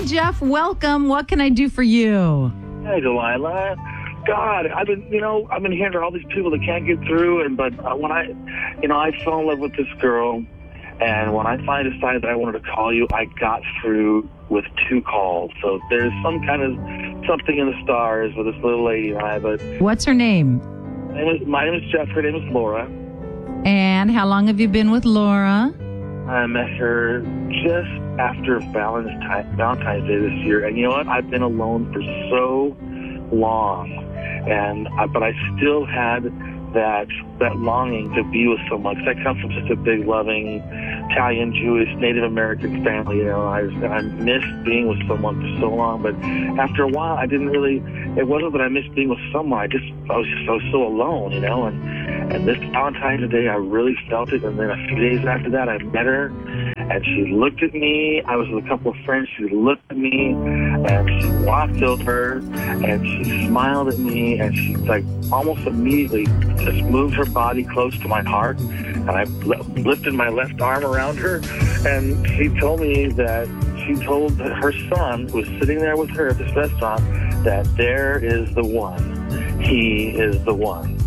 Jeff. Welcome. What can I do for you? Hey, Delilah. God, I've been hearing all these people that can't get through, but when I fell in love with this girl, and when I finally decided that I wanted to call you, I got through with 2 calls. So there's some kind of something in the stars with this little lady and I. But what's her name? My name is Jeff. Her name is Laura. And how long have you been with Laura? I met her just after Valentine's Day this year, and you know what? I've been alone for so long, but I still had that longing to be with someone, because I come from such a big, loving Italian, Jewish, Native American family. You know, I missed being with someone for so long, but after a while, it wasn't that I missed being with someone. I was so alone, you know, and this Valentine's Day, I really felt it. And then a few days after that, I met her, and she looked at me. I was with a couple of friends. She looked at me, and she walked over, and she smiled at me, and she almost immediately just moved her body close to my heart, and I lifted my left arm around her, and she told me that she told her son, who was sitting there with her at this restaurant, that there is the one. He is the one.